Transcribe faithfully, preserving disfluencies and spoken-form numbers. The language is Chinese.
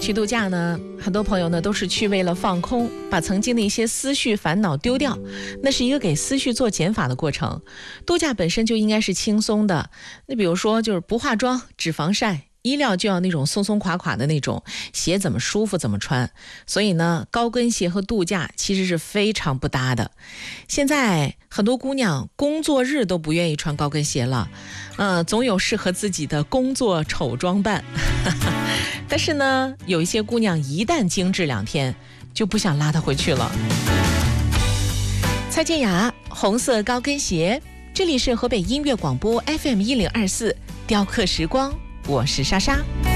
去度假呢，很多朋友呢都是去为了放空，把曾经的一些思绪烦恼丢掉，那是一个给思绪做减法的过程。度假本身就应该是轻松的，那比如说就是不化妆，只防晒，衣料就要那种松松垮垮的那种，鞋怎么舒服怎么穿。所以呢，高跟鞋和度假其实是非常不搭的。现在很多姑娘工作日都不愿意穿高跟鞋了，呃，总有适合自己的工作丑装扮。但是呢，有一些姑娘一旦精致两天，就不想拉她回去了。蔡健雅，红色高跟鞋。这里是河北音乐广播 F M 一零二四，雕刻时光，我是莎莎。